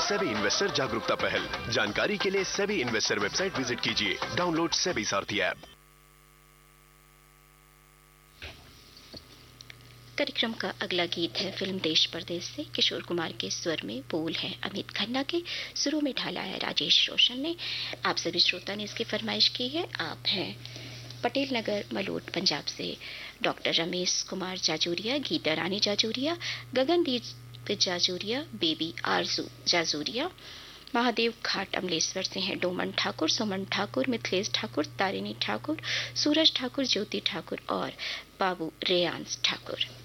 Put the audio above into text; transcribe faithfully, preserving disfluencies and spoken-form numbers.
SEBI investor जागरूकता पहल। जानकारी के लिए सेबी इन्वेस्टर वेबसाइट विजिट कीजिए। डाउनलोड सेबी सारथी ऐप। कार्यक्रम का अगला गीत है फिल्म देश परदेश से। किशोर कुमार के स्वर में, बोल है अमित खन्ना के, सुरों में ढाला है राजेश रोशन ने। आप सभी श्रोता ने इसकी फरमाइश की है। आप हैं पटेल नगर मलोट पंजाब से डॉक्टर रमेश कुमार जाजूरिया, गीता रानी जाजूरिया, गगनदीप जाजूरिया, बेबी आरजू जाजूरिया, महादेव घाट अमलेश्वर से हैं डोमन ठाकुर, सुमन ठाकुर, मिथिलेश ठाकुर, तारिणी ठाकुर, सूरज ठाकुर, ज्योति ठाकुर और बाबू रेयांस ठाकुर।